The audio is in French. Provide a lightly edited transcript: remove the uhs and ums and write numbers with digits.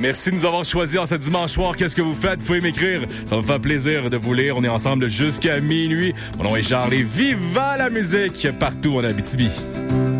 Merci de nous avoir choisis en ce dimanche soir. Qu'est-ce que vous faites? Vous pouvez m'écrire. Ça me fait plaisir de vous lire. On est ensemble jusqu'à minuit. Mon nom est Charles et viva la musique partout en Abitibi.